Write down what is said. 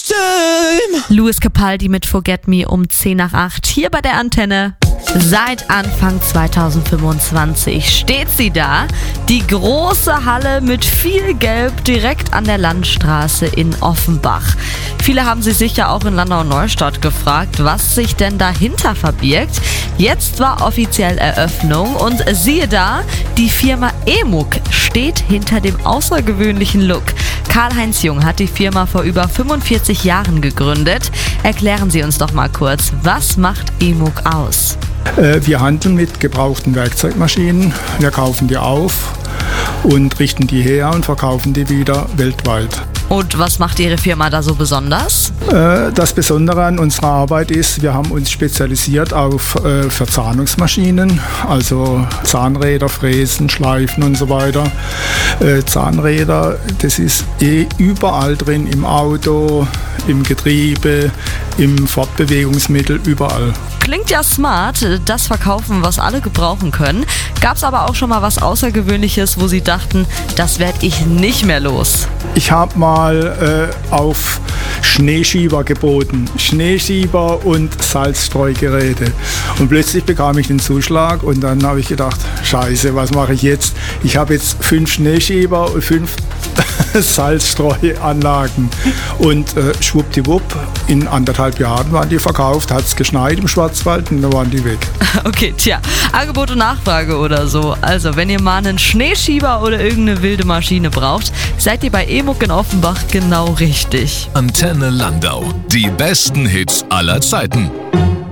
Louis Capaldi mit Forget Me um 7:50 hier bei der Antenne. Seit Anfang 2025 steht sie da, die große Halle mit viel Gelb direkt an der Landstraße in Offenbach. Viele haben sich sicher auch in Landau-Neustadt gefragt, was sich denn dahinter verbirgt. Jetzt war offiziell Eröffnung und siehe da, die Firma EMUG steht hinter dem außergewöhnlichen Look. Karl-Heinz Jung hat die Firma vor über 45 Jahren gegründet. Erklären Sie uns doch mal kurz, was macht EMUG aus? Wir handeln mit gebrauchten Werkzeugmaschinen, wir kaufen die auf und richten die her und verkaufen die wieder weltweit. Und was macht Ihre Firma da so besonders? Das Besondere an unserer Arbeit ist, wir haben uns spezialisiert auf Verzahnungsmaschinen, also Zahnräder, Fräsen, Schleifen und so weiter. Zahnräder, das ist überall drin, im Auto, im Getriebe, im Fortbewegungsmittel, überall. Klingt ja smart, das verkaufen, was alle gebrauchen können. Gab's aber auch schon mal was Außergewöhnliches, wo Sie dachten, das werde ich nicht mehr los? Ich habe mal auf Schneeschieber geboten. Schneeschieber und Salzstreugeräte. Und plötzlich bekam ich den Zuschlag und dann habe ich gedacht, scheiße, was mache ich jetzt? Ich habe jetzt 5 Schneeschieber und 5 Salzstreuanlagen. Und schwuppdiwupp, in 1,5 Jahren waren die verkauft, hat es geschneit im Schwarzwald und dann waren die weg. Okay, tja, Angebot und Nachfrage oder so. Also, wenn ihr mal einen Schneeschieber oder irgendeine wilde Maschine braucht, seid ihr bei EMUG in Offenbach genau richtig. Antenne Landau. Die besten Hits aller Zeiten.